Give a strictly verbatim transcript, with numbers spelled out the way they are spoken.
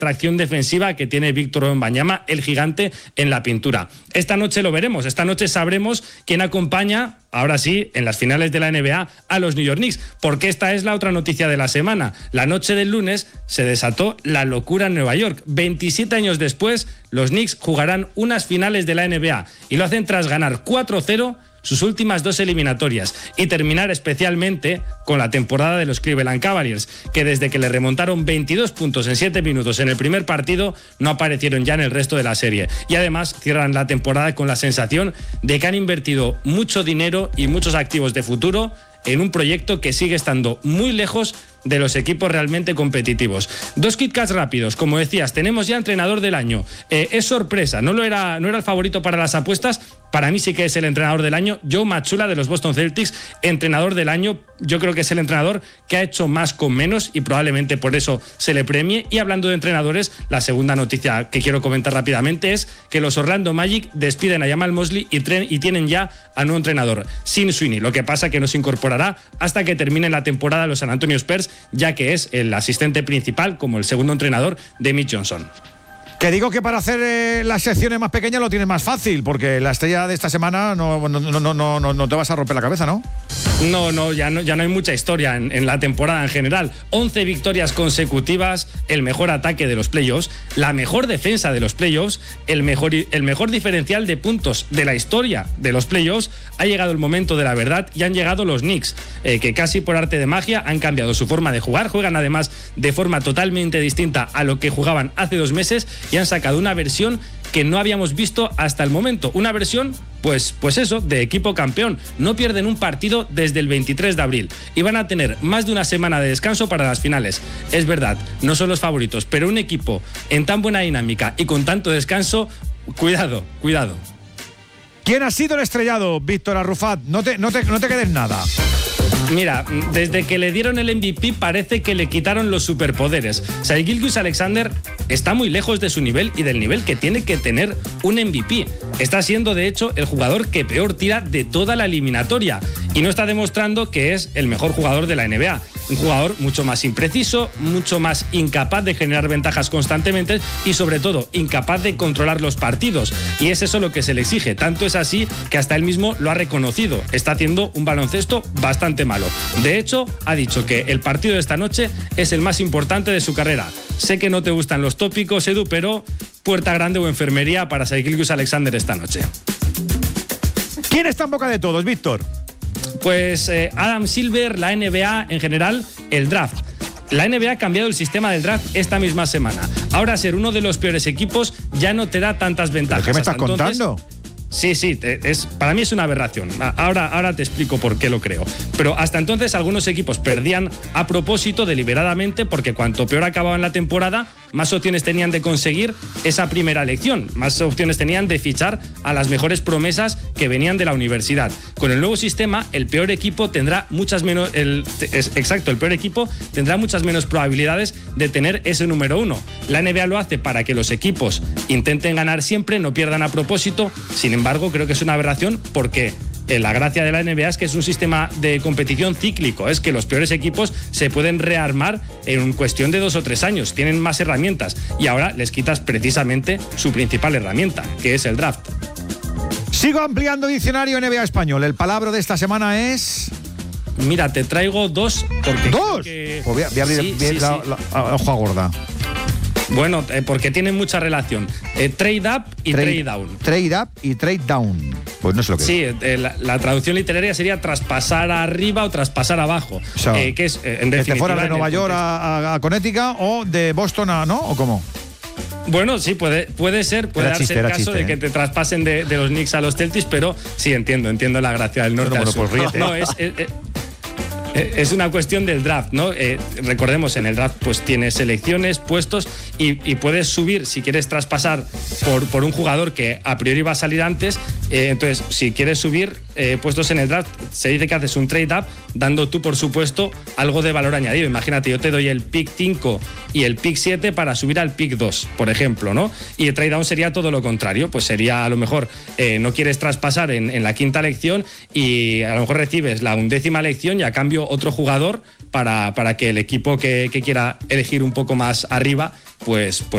tracción defensiva que tiene Víctor Wembanyama, el gigante en la pintura. Esta noche lo veremos, esta noche sabremos quién acompaña, ahora sí, en las finales de la N B A a los New York Knicks, porque esta es la otra noticia de la semana. La noche del lunes se desató la locura en Nueva York. veintisiete años después, los Knicks jugarán unas finales de la N B A y lo hacen tras ganar cuatro cero sus últimas dos eliminatorias y terminar especialmente con la temporada de los Cleveland Cavaliers, que desde que le remontaron veintidós puntos en siete minutos en el primer partido no aparecieron ya en el resto de la serie. Y además cierran la temporada con la sensación de que han invertido mucho dinero y muchos activos de futuro en un proyecto que sigue estando muy lejos de los equipos realmente competitivos. Dos KitKats rápidos, como decías, tenemos ya entrenador del año. Eh, es sorpresa, no lo era, no era el favorito para las apuestas. Para mí sí que es el entrenador del año. Joe Mazzulla, de los Boston Celtics, entrenador del año. Yo creo que es el entrenador que ha hecho más con menos y probablemente por eso se le premie. Y hablando de entrenadores, la segunda noticia que quiero comentar rápidamente es que los Orlando Magic despiden a Jamal Mosley y, tren, y tienen ya a nuevo entrenador, Sim Sweeney. Lo que pasa que no se incorporará hasta que termine la temporada de los San Antonio Spurs, ya que es el asistente principal, como el segundo entrenador de Mitch Johnson. Que digo que para hacer eh, las secciones más pequeñas lo tienes más fácil, porque la estrella de esta semana no, no, no, no, no, no te vas a romper la cabeza, ¿no? No, no, ya no, ya no hay mucha historia en, en la temporada en general. once victorias consecutivas, el mejor ataque de los playoffs, la mejor defensa de los playoffs, el mejor, el mejor diferencial de puntos de la historia de los playoffs. Ha llegado el momento de la verdad y han llegado los Knicks, eh, que casi por arte de magia han cambiado su forma de jugar. Juegan además de forma totalmente distinta a lo que jugaban hace dos meses y han sacado una versión que no habíamos visto hasta el momento. Una versión, pues, pues eso, de equipo campeón. No pierden un partido desde el veintitrés de abril y van a tener más de una semana de descanso para las finales. Es verdad, no son los favoritos, pero un equipo en tan buena dinámica y con tanto descanso, cuidado, cuidado. ¿Quién ha sido el estrellado, Víctor Arrufat? No te, no te, no te quedes nada. Mira, desde que le dieron el M V P parece que le quitaron los superpoderes. Shai Gilgeous-Alexander está muy lejos de su nivel y del nivel que tiene que tener un M V P. Está siendo, de hecho, el jugador que peor tira de toda la eliminatoria y no está demostrando que es el mejor jugador de la N B A. Un jugador mucho más impreciso, mucho más incapaz de generar ventajas constantemente y, sobre todo, incapaz de controlar los partidos. Y es eso lo que se le exige. Tanto es así que hasta él mismo lo ha reconocido. Está haciendo un baloncesto bastante malo. De hecho, ha dicho que el partido de esta noche es el más importante de su carrera. Sé que no te gustan los tópicos, Edu, pero puerta grande o enfermería para Shai Gilgeous-Alexander esta noche. ¿Quién está en boca de todos, Víctor? Pues eh, Adam Silver, la N B A en general, el draft. La N B A ha cambiado el sistema del draft esta misma semana. Ahora ser uno de los peores equipos ya no te da tantas ventajas. ¿Pero qué me estás Hasta entonces, contando? Sí, sí, es, para mí es una aberración. Ahora, ahora te explico por qué lo creo. Pero hasta entonces algunos equipos perdían a propósito, deliberadamente, porque cuanto peor acababan la temporada, más opciones tenían de conseguir esa primera elección, más opciones tenían de fichar a las mejores promesas que venían de la universidad. Con el nuevo sistema, el peor equipo tendrá muchas menos, el, es, exacto, el peor equipo tendrá muchas menos probabilidades de tener ese número uno. La N B A lo hace para que los equipos intenten ganar siempre, no pierdan a propósito. Sin embargo, creo que es una aberración porque la gracia de la N B A es que es un sistema de competición cíclico, es que los peores equipos se pueden rearmar en cuestión de dos o tres años, tienen más herramientas y ahora les quitas precisamente su principal herramienta, que es el draft. Sigo ampliando diccionario N B A español. El palabra de esta semana es... Mira, te traigo dos porque... ¿Dos? Que... Pues voy a, voy a abrir sí, bien sí, la, sí. la, la, la hoja gorda. Bueno, eh, porque tienen mucha relación. Eh, trade up y trade, trade down. Trade up y trade down. Pues no es lo que Sí, es. eh, la, la traducción literaria sería traspasar arriba o traspasar abajo. O sea, eh, que es, eh, en que definitiva... te fueras de en el Nueva York contexto. a, a, a Connecticut o de Boston a... ¿No? ¿O cómo? Bueno, sí, puede, puede ser, puede Era darse chiste, el era caso chiste, de que ¿eh? te traspasen de, de los Knicks a los Celtics, pero sí, entiendo, entiendo la gracia del norte Bueno, al bueno, sur. pues ríete. No, es... es, es Es una cuestión del draft, ¿no? Eh, recordemos, en el draft pues tienes selecciones, puestos y, y puedes subir si quieres traspasar por, por un jugador que a priori va a salir antes. Eh, entonces, si quieres subir eh, puestos en el draft, se dice que haces un trade-up dando tú, por supuesto, algo de valor añadido. Imagínate, yo te doy el pick cinco y el pick siete para subir al pick dos, por ejemplo, ¿no? Y el trade-down sería todo lo contrario, pues sería a lo mejor eh, no quieres traspasar en, en la quinta elección y a lo mejor recibes la undécima elección y a cambio otro jugador para, para que el equipo que, que quiera elegir un poco más arriba, pues, pues